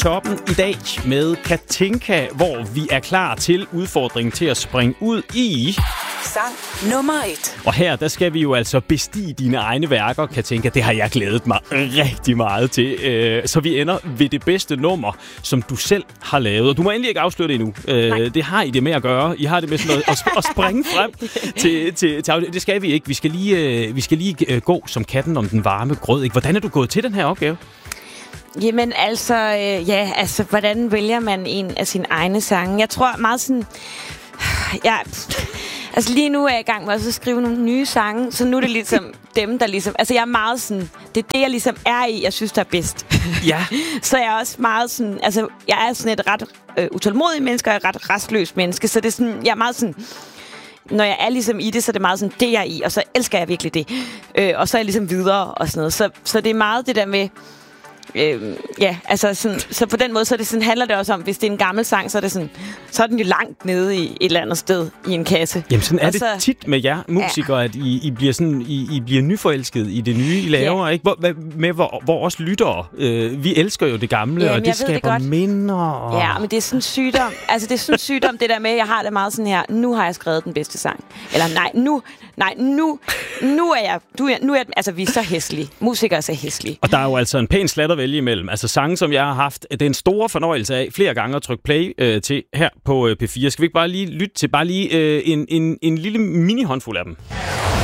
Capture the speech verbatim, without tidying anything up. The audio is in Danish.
toppen i dag med Katinka, hvor vi er klar til udfordringen til at springe ud i... sang nummer et. Og her, der skal vi jo altså bestige dine egne værker, Katinka. Det har jeg glædet mig rigtig meget til. Så vi ender ved det bedste nummer, som du selv har lavet. Og du må endelig ikke afsløre det endnu. Nej. Det har I det med at gøre. I har det med sådan noget at, at springe frem til, til, til... Det skal vi ikke. Vi skal lige, vi skal lige gå som katten om den varme grød. Ikke? Hvordan er du gået til den her opgave? Jamen altså, øh, ja, altså, hvordan vælger man en af sine egne sange? Jeg tror meget sådan... Ja, altså lige nu er jeg i gang med at skrive nogle nye sange, så nu er det ligesom dem, der ligesom... Altså jeg er meget sådan... Det er det, jeg ligesom er i, jeg synes, der er bedst. Ja. Så jeg er også meget sådan... Altså jeg er sådan et ret øh, utålmodig menneske, og et ret restløs menneske, så det er sådan... Jeg er meget sådan... Når jeg er ligesom i det, så er det meget sådan, det jeg er i, og så elsker jeg virkelig det. Øh, og så er jeg ligesom videre og sådan noget. Så, så det er meget det der med... Øh, ja, altså sådan, så på den måde så det sådan, handler det også om, hvis det er en gammel sang, så er det sådan, så er den jo langt nede i et eller andet sted i en kasse. Jamen sådan er og det så, tit med jer musikere, ja. At I, I bliver sådan, I, I bliver nyforelsket i det nye, I laver, ja. Ikke? Hvor, med hvor, hvor også lyttere, øh, vi elsker jo det gamle, Jamen, og det skaber det minder. Og... Ja, men det er sådan en sygdom. Altså det er sådan en sygdom, det der med, jeg har det meget sådan her, nu har jeg skrevet den bedste sang. Eller nej, nu, nej, nu, nu er jeg, du er, nu er jeg, altså vi er så hæslige. Musikere er så hæslige. Og der er jo altså en pæn slat at vælge imellem. Altså sange, som jeg har haft den store fornøjelse af flere gange at trykke play øh, til her på øh, P fire. Skal vi ikke bare lige lytte til bare lige øh, en, en, en lille mini-håndfuld af dem?